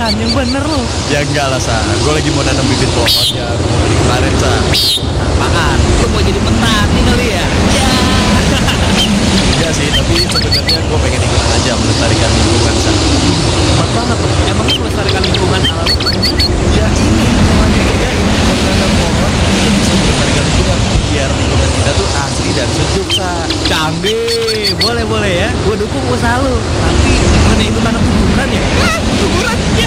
San, yang bener lo. Ya enggak lah, Sa. Gue lagi mau nanam bibit pohonnya. Gue mau beli kemarin, Sa. Apaan? Lo mau jadi petani kali ya? Ya. Enggak sih, tapi sebenarnya gue pengen ikutan aja melestarikan lingkungan, Sa. Hebat banget lo. Emangnya melestarikan lingkungan alam? Ya ini namanya juga menanam pohon itu bisa melestarikan lingkungan biar lingkungan kita tuh asri dan sejuk, Sa. Canggih, boleh ya. Gue dukung usaha lo. Tapi mana ikut tanam kuburan ya? Kuburan? Ya